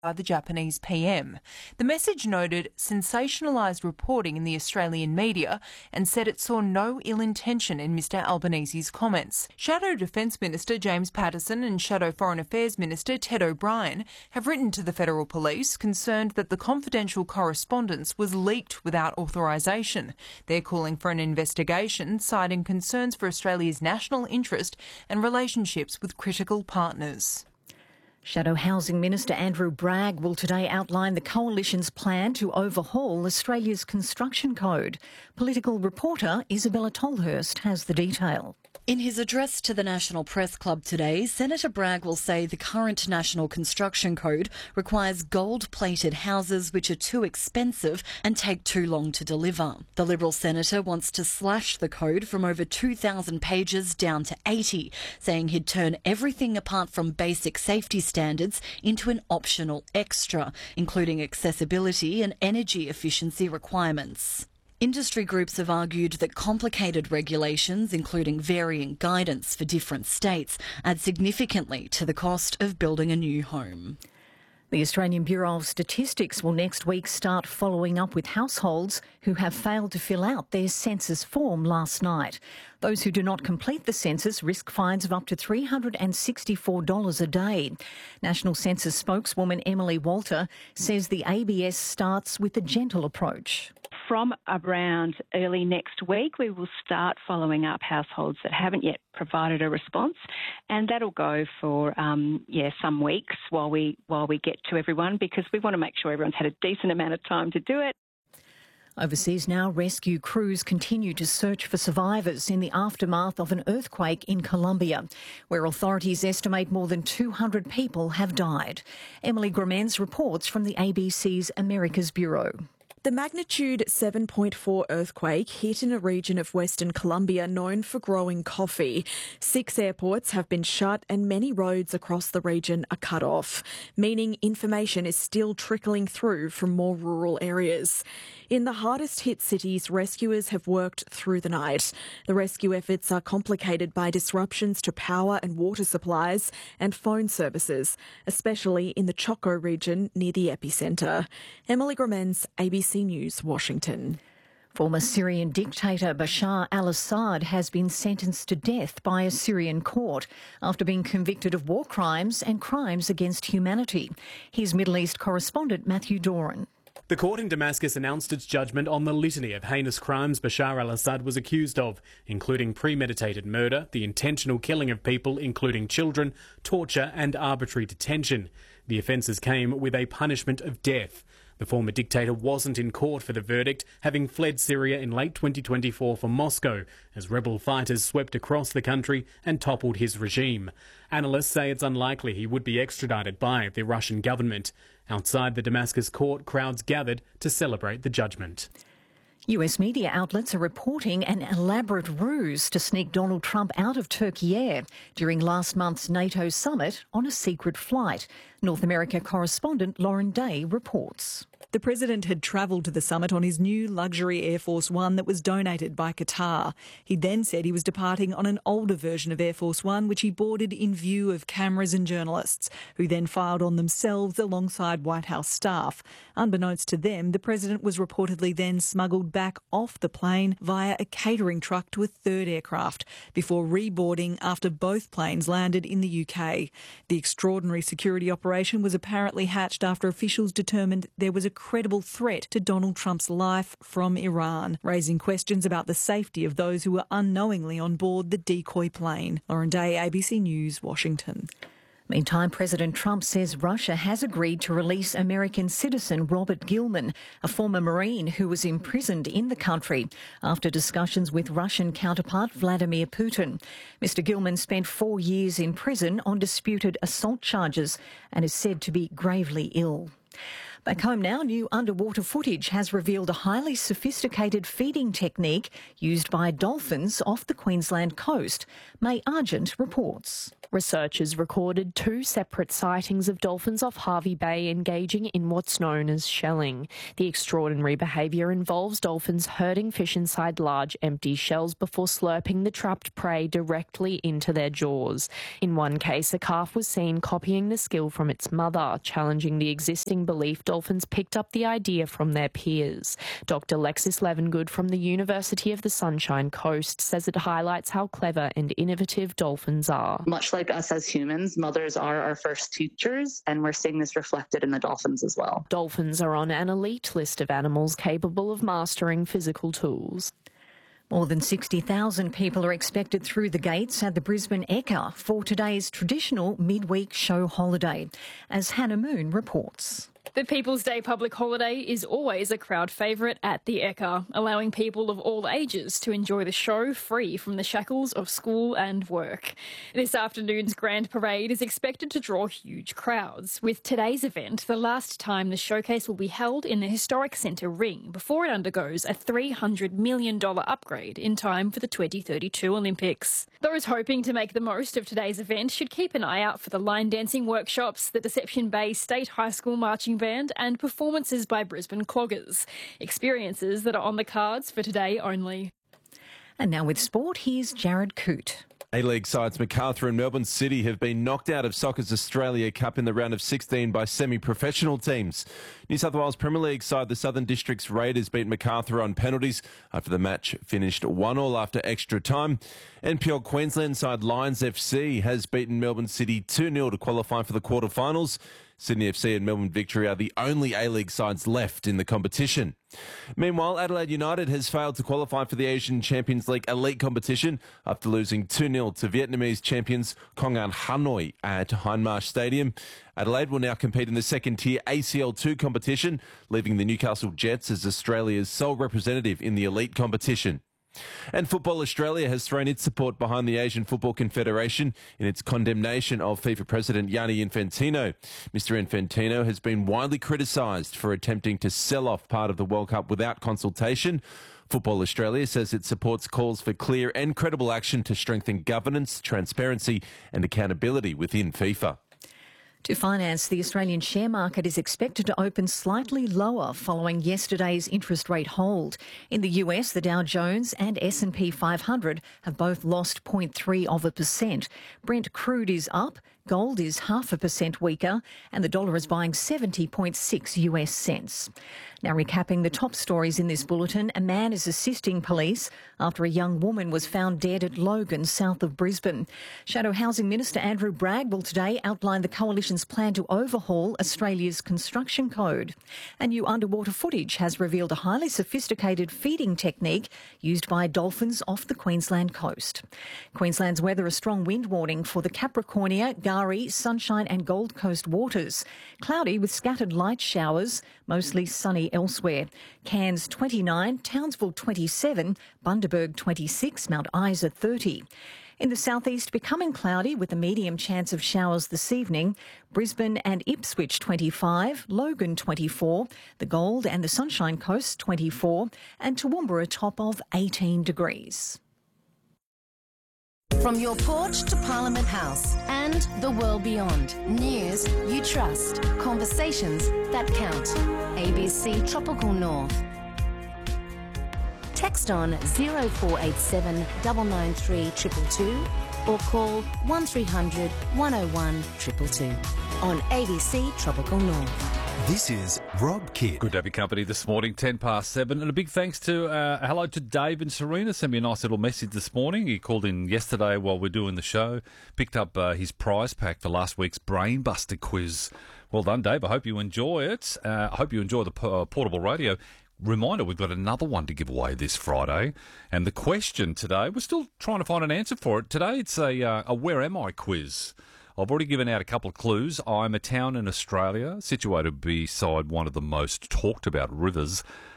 by the Japanese PM. The message noted sensationalised reporting in the Australian media and said it saw no ill intention in Mr Albanese's comments. Shadow Defence Minister James Patterson and Shadow Foreign Affairs Minister Ted O'Brien have written to the Federal Police concerned that the confidential correspondence was leaked without authorisation. They're calling for an investigation, citing concerns for Australia's national interest and relationships with critical partners. Shadow Housing Minister Andrew Bragg will today outline the Coalition's plan to overhaul Australia's construction code. Political reporter Isabella Tolhurst has the detail. In his address to the National Press Club today, Senator Bragg will say the current National Construction Code requires gold-plated houses which are too expensive and take too long to deliver. The Liberal senator wants to slash the code from over 2,000 pages down to 80, saying he'd turn everything apart from basic safety standards into an optional extra, including accessibility and energy efficiency requirements. Industry groups have argued that complicated regulations, including varying guidance for different states, add significantly to the cost of building a new home. The Australian Bureau of Statistics will next week start following up with households who have failed to fill out their census form last night. Those who do not complete the census risk fines of up to $364 a day. National Census spokeswoman Emily Walter says the ABS starts with a gentle approach. From around early next week, we will start following up households that haven't yet provided a response, and that'll go for some weeks while we get to everyone, because we want to make sure everyone's had a decent amount of time to do it. Overseas now, rescue crews continue to search for survivors in the aftermath of an earthquake in Colombia, where authorities estimate more than 200 people have died. Emily Gramenz reports from the ABC's Americas Bureau. The magnitude 7.4 earthquake hit in a region of Western Colombia known for growing coffee. 6 airports have been shut and many roads across the region are cut off, meaning information is still trickling through from more rural areas. In the hardest hit cities, rescuers have worked through the night. The rescue efforts are complicated by disruptions to power and water supplies and phone services, especially in the Choco region near the epicentre. Emily Gramenz, ABC News, Washington. Former Syrian dictator Bashar al-Assad has been sentenced to death by a Syrian court after being convicted of war crimes and crimes against humanity. Here's Middle East correspondent Matthew Doran. The court in Damascus announced its judgment on the litany of heinous crimes Bashar al-Assad was accused of, including premeditated murder, the intentional killing of people, including children, torture and arbitrary detention. The offences came with a punishment of death. The former dictator wasn't in court for the verdict, having fled Syria in late 2024 for Moscow, as rebel fighters swept across the country and toppled his regime. Analysts say it's unlikely he would be extradited by the Russian government. Outside the Damascus court, crowds gathered to celebrate the judgment. US media outlets are reporting an elaborate ruse to sneak Donald Trump out of Turkey Air during last month's NATO summit on a secret flight. North America correspondent Lauren Day reports. The president had travelled to the summit on his new luxury Air Force One that was donated by Qatar. He then said he was departing on an older version of Air Force One, which he boarded in view of cameras and journalists, who then filed on themselves alongside White House staff. Unbeknownst to them, the president was reportedly then smuggled back off the plane via a catering truck to a third aircraft, before reboarding after both planes landed in the UK. The extraordinary security operation was apparently hatched after officials determined there was a credible threat to Donald Trump's life from Iran, raising questions about the safety of those who were unknowingly on board the decoy plane. Lauren Day, ABC News, Washington. Meantime, President Trump says Russia has agreed to release American citizen Robert Gilman, a former Marine who was imprisoned in the country after discussions with Russian counterpart Vladimir Putin. Mr. Gilman spent 4 years in prison on disputed assault charges and is said to be gravely ill. Back home now, new underwater footage has revealed a highly sophisticated feeding technique used by dolphins off the Queensland coast. May Argent reports. Researchers recorded 2 separate sightings of dolphins off Hervey Bay engaging in what's known as shelling. The extraordinary behaviour involves dolphins herding fish inside large empty shells before slurping the trapped prey directly into their jaws. In one case, a calf was seen copying the skill from its mother, challenging the existing belief dolphins picked up the idea from their peers. Dr. Lexis Levengood from the University of the Sunshine Coast says it highlights how clever and innovative dolphins are. Much like us as humans, mothers are our first teachers, and we're seeing this reflected in the dolphins as well. Dolphins are on an elite list of animals capable of mastering physical tools. More than 60,000 people are expected through the gates at the Brisbane Ekka for today's traditional midweek show holiday, as Hannah Moon reports. The People's Day public holiday is always a crowd favourite at the Ekka, allowing people of all ages to enjoy the show free from the shackles of school and work. This afternoon's grand parade is expected to draw huge crowds, with today's event the last time the showcase will be held in the historic centre ring before it undergoes a $300 million upgrade in time for the 2032 Olympics. Those hoping to make the most of today's event should keep an eye out for the line dancing workshops, the Deception Bay State High School marching band and performances by Brisbane Cloggers. Experiences that are on the cards for today only. And now with sport, here's Jared Coote. A-League sides Macarthur and Melbourne City have been knocked out of Soccer's Australia Cup in the round of 16 by semi-professional teams. New South Wales Premier League side the Southern Districts Raiders beat Macarthur on penalties after the match finished 1-1 after extra time. NPL Queensland side Lions FC has beaten Melbourne City 2-0 to qualify for the quarterfinals. Sydney FC and Melbourne Victory are the only A-League sides left in the competition. Meanwhile, Adelaide United has failed to qualify for the Asian Champions League elite competition after losing 2-0 to Vietnamese champions Kongan Hanoi at Hindmarsh Stadium. Adelaide will now compete in the second-tier ACL2 competition, leaving the Newcastle Jets as Australia's sole representative in the elite competition. And Football Australia has thrown its support behind the Asian Football Confederation in its condemnation of FIFA President Gianni Infantino. Mr Infantino has been widely criticised for attempting to sell off part of the World Cup without consultation. Football Australia says it supports calls for clear and credible action to strengthen governance, transparency and accountability within FIFA. To finance, the Australian share market is expected to open slightly lower following yesterday's interest rate hold. In the US, the Dow Jones and S&P 500 have both lost 0.3%. Brent crude is up, gold is 0.5% weaker, and the dollar is buying 70.6 US cents. Now recapping the top stories in this bulletin, a man is assisting police after a young woman was found dead at Logan, south of Brisbane. Shadow Housing Minister Andrew Bragg will today outline the Coalition's plan to overhaul Australia's construction code. And new underwater footage has revealed a highly sophisticated feeding technique used by dolphins off the Queensland coast. Queensland's weather a strong wind warning for the Capricornia, Gari, Sunshine and Gold Coast waters. Cloudy with scattered light showers, mostly sunny elsewhere. Cairns 29, Townsville 27, Bundaberg 26, Mount Isa 30. In the southeast, becoming cloudy with a medium chance of showers this evening. Brisbane and Ipswich 25, Logan 24, the Gold and the Sunshine Coast 24, and Toowoomba a top of 18 degrees. From your porch to Parliament House and the world beyond. News you trust. Conversations that count. ABC Tropical North. Text on 0487 993 222 or call 1300 101 222 on ABC Tropical North. This is Rob Kidd. Good to have your company this morning, 7:10. And a big thanks to, hello to Dave and Serena. Sent me a nice little message this morning. He called in yesterday while we're doing the show. Picked up his prize pack for last week's Brainbuster quiz. Well done, Dave. I hope you enjoy it. I hope you enjoy the portable radio. Reminder, we've got another one to give away this Friday. And the question today, we're still trying to find an answer for it. Today it's a Where Am I quiz. I've already given out a couple of clues. I'm a town in Australia situated beside one of the most talked about rivers.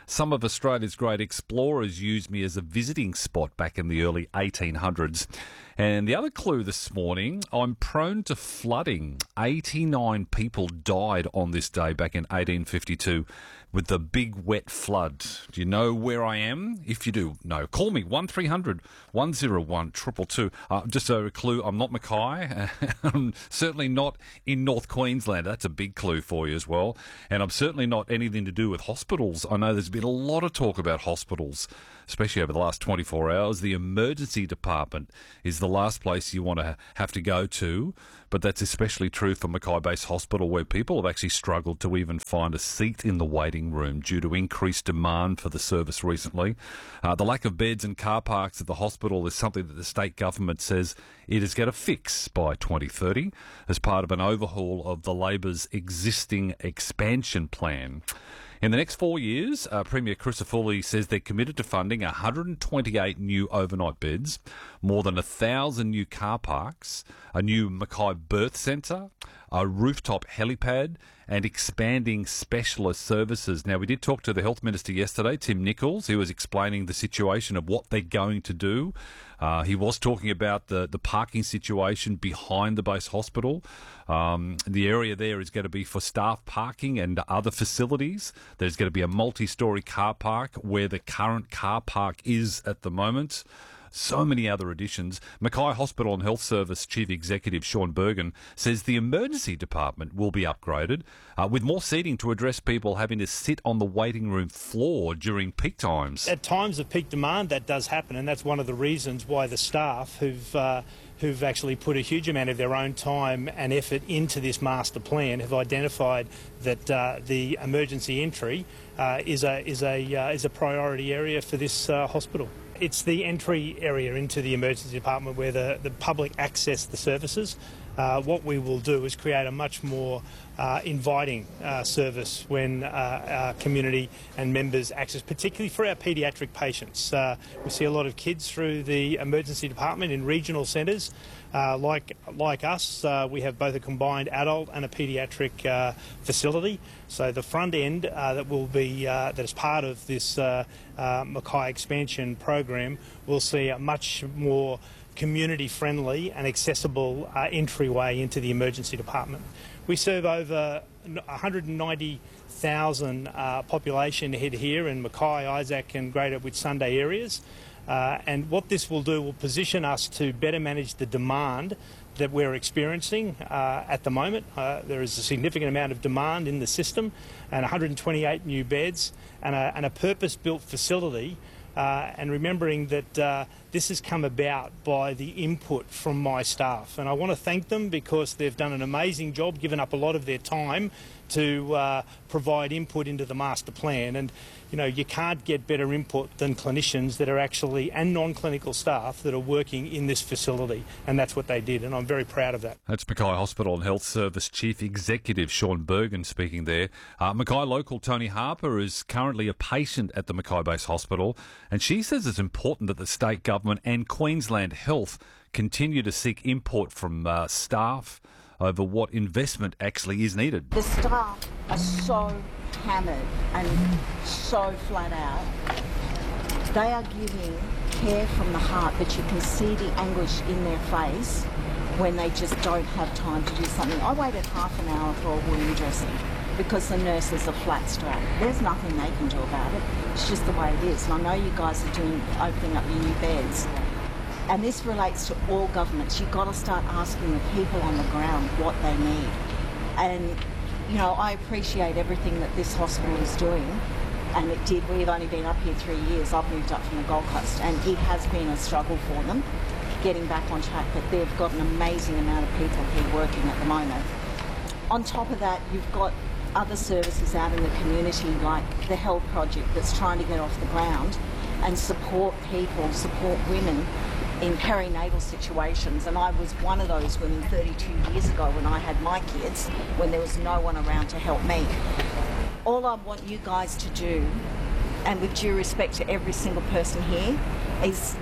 Some of Australia's great explorers used me as a visiting spot back in the early 1800s. And the other clue this morning, I'm prone to flooding. 89 people died on this day back in 1852 with the big wet flood. Do you know where I am? If you do, no. Call me, 1300 101 222. Just a clue, I'm not Mackay. I'm certainly not in North Queensland. That's a big clue for you as well. And I'm certainly not anything to do with hospitals. I know there's been a lot of talk about hospitals, especially over the last 24 hours. The emergency department is the last place you want to have to go to, but that's especially true for Mackay Base Hospital, where people have actually struggled to even find a seat in the waiting room due to increased demand for the service recently. The lack of beds and car parks at the hospital is something that the state government says it is going to fix by 2030 as part of an overhaul of the Labor's existing expansion plan. In the next 4 years, Premier Crisafulli says they're committed to funding 128 new overnight beds, more than 1,000 new car parks, a new Mackay birth centre, a rooftop helipad, and expanding specialist services. Now, we did talk to the Health Minister yesterday, Tim Nicholls. He was explaining the situation of what they're going to do. He was talking about the parking situation behind the base hospital. The area there is going to be for staff parking and other facilities. There's going to be a multi-storey car park where the current car park is at the moment. So many other additions. Mackay Hospital and Health Service Chief Executive Sean Bergen says the emergency department will be upgraded with more seating to address people having to sit on the waiting room floor during peak times. At times of peak demand, that does happen, and that's one of the reasons why the staff who've actually put a huge amount of their own time and effort into this master plan have identified that the emergency entry is a priority area for this hospital. It's the entry area into the emergency department where the public access the services. What we will do is create a much more inviting service when our community and members access, particularly for our paediatric patients. We see a lot of kids through the emergency department in regional centres. Like us, we have both a combined adult and a paediatric facility. So the front end that is part of this Mackay expansion program will see a much more community-friendly and accessible entryway into the emergency department. We serve over 190,000 population head here in Mackay, Isaac and Greater Whitsunday areas. And what this will do will position us to better manage the demand that we're experiencing at the moment. There is a significant amount of demand in the system, and 128 new beds and a purpose-built facility. And remembering that this has come about by the input from my staff. And I want to thank them because they've done an amazing job, given up a lot of their time to provide input into the master plan. And, you know, you can't get better input than clinicians that are actually, and non-clinical staff that are working in this facility. And that's what they did, and I'm very proud of that. That's Mackay Hospital and Health Service Chief Executive Sean Bergen speaking there. Mackay local Tony Harper is currently a patient at the Mackay Base Hospital, and she says it's important that the state government and Queensland Health continue to seek input from staff over what investment actually is needed. The staff are so hammered and so flat out. They are giving care from the heart, but you can see the anguish in their face when they just don't have time to do something. I waited half an hour for a wound dressing because the nurses are flat straight. There's nothing they can do about it. It's just the way it is. And I know you guys are opening up your new beds. And this relates to all governments. You've got to start asking the people on the ground what they need. And, you know, I appreciate everything that this hospital is doing. And it did. We've only been up here 3 years. I've moved up from the Gold Coast. And it has been a struggle for them getting back on track. But they've got an amazing amount of people here working at the moment. On top of that, you've got other services out in the community like the Health Project that's trying to get off the ground and support people, support women in perinatal situations. And I was one of those women 32 years ago when I had my kids, when there was no one around to help me. All I want you guys to do, and with due respect to every single person here, is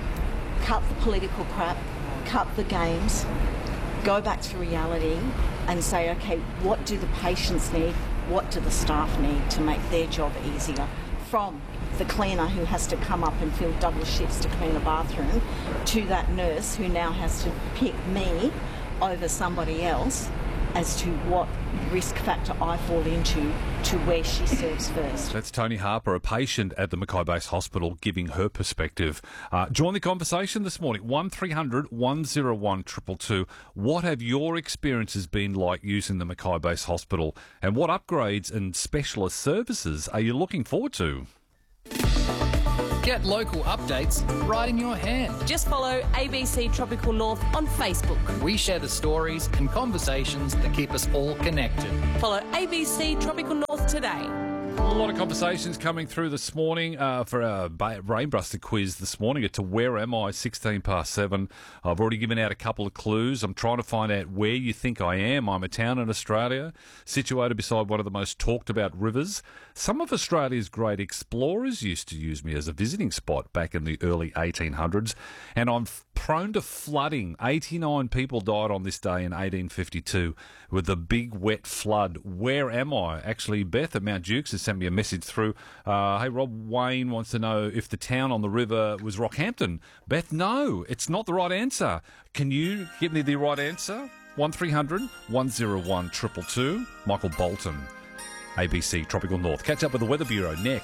cut the political crap, cut the games, go back to reality and say, okay, what do the patients need? What do the staff need to make their job easier? from the cleaner who has to come up and fill double shifts to clean a bathroom to that nurse who now has to pick me over somebody else as to what risk factor I fall into to where she serves first. That's Tony Harper, a patient at the Mackay Base Hospital, giving her perspective. Join the conversation this morning, 1300 101 222. What have your experiences been like using the Mackay Base Hospital, and what upgrades and specialist services are you looking forward to? Get local updates right in your hand. Just follow ABC Tropical North on Facebook. We share the stories and conversations that keep us all connected. Follow ABC Tropical North today. A lot of conversations coming through this morning for our Brainbuster quiz this morning. It's a Where Am I, 16 past 7. I've already given out a couple of clues. I'm trying to find out where you think I am. I'm a town in Australia, situated beside one of the most talked about rivers. Some of Australia's great explorers used to use me as a visiting spot back in the early 1800s. And I'm prone to flooding. 89 people died on this day in 1852 with the big wet flood. Where am I? Actually, Beth at Mount Dukes has sent me a message through. Hey, Rob, Wayne wants to know if the town on the river was Rockhampton. Beth, no, it's not the right answer. Can you give me the right answer? 1300 101 222. Michael Bolton, ABC Tropical North. Catch up with the Weather Bureau next.